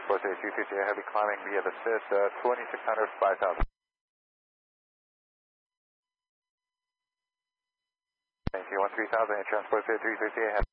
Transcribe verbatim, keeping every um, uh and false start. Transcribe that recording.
Transport three fifty-eight, heavy climbing via the S I S, uh, twenty-six hundred, five thousand. Thank you, one three thousand, Transport three fifty-eight,